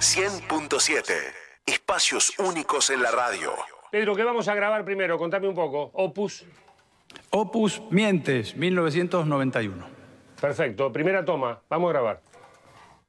100.7. Espacios únicos en la radio. Pedro, ¿qué vamos a grabar primero? Contame un poco. Opus. Opus Mientes, 1991. Perfecto. Primera toma. Vamos a grabar.